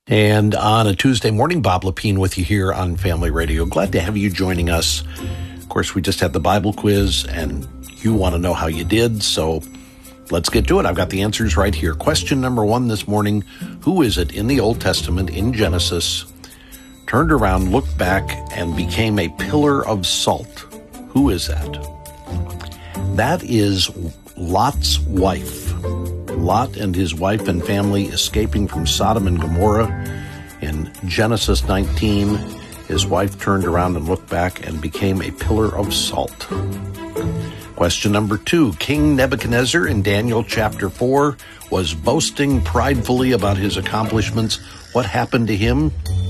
And on a Tuesday morning, Bob Lepine with you here on Family Radio. Glad to have you joining us. Of course, we just had the Bible quiz, and you want to know how you did, so let's get to it. I've got the answers right here. Question number 1 this morning: who is it in the Old Testament, in Genesis, turned around, looked back, and became a pillar of salt? Who is that? That is Lot's wife. Lot and his wife and family escaping from Sodom and Gomorrah. In Genesis 19, his wife turned around and looked back and became a pillar of salt. Question number 2. King Nebuchadnezzar in Daniel chapter 4 was boasting pridefully about his accomplishments. What happened to him?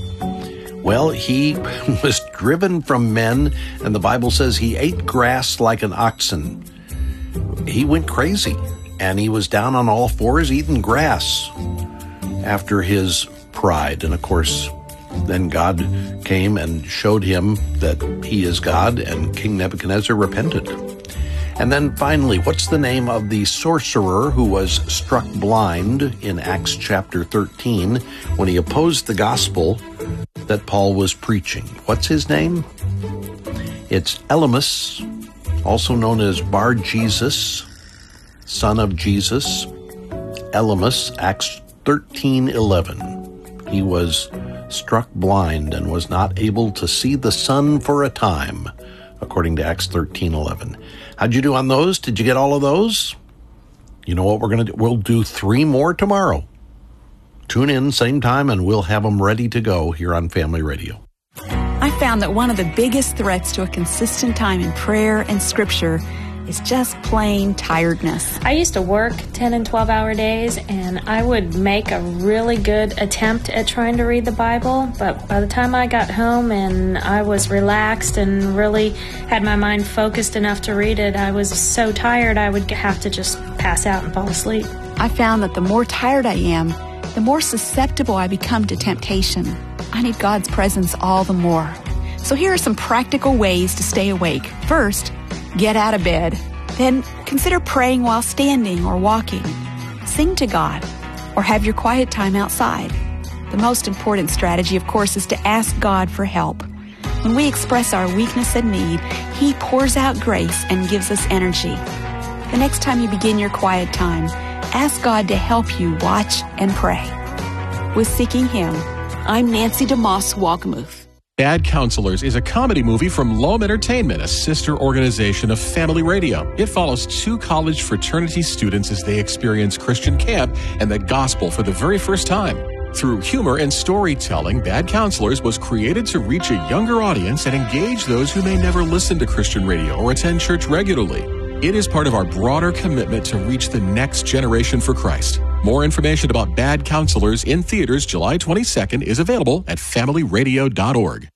Well, he was driven from men, and the Bible says he ate grass like an oxen. He went crazy, and he was down on all fours eating grass after his pride. And of course, then God came and showed him that he is God, and King Nebuchadnezzar repented. And then finally, what's the name of the sorcerer who was struck blind in Acts chapter 13 when he opposed the gospel that Paul was preaching? What's his name? It's Elymas, also known as Bar-Jesus, son of Jesus. Elymas, Acts 13:11. He was struck blind and was not able to see the sun for a time, according to Acts 13:11. How'd you do on those? Did you get all of those? You know what we're going to do? We'll do 3 more tomorrow. Tune in, same time, and we'll have them ready to go here on Family Radio. I found that one of the biggest threats to a consistent time in prayer and scripture is just plain tiredness. I used to work 10 and 12-hour days, and I would make a really good attempt at trying to read the Bible, but by the time I got home and I was relaxed and really had my mind focused enough to read it, I was so tired I would have to just pass out and fall asleep. I found that the more tired I am, the more susceptible I become to temptation. I need God's presence all the more. So here are some practical ways to stay awake. First, get out of bed. Then consider praying while standing or walking. Sing to God or have your quiet time outside. The most important strategy, of course, is to ask God for help. When we express our weakness and need, He pours out grace and gives us energy. The next time you begin your quiet time, ask God to help you watch and pray. With Seeking Him, I'm Nancy DeMoss Walgamuth. Bad Counselors is a comedy movie from Loam Entertainment, a sister organization of Family Radio. It follows 2 college fraternity students as they experience Christian camp and the gospel for the very first time. Through humor and storytelling, Bad Counselors was created to reach a younger audience and engage those who may never listen to Christian radio or attend church regularly. It is part of our broader commitment to reach the next generation for Christ. More information about Bad Counselors in theaters July 22nd is available at familyradio.org.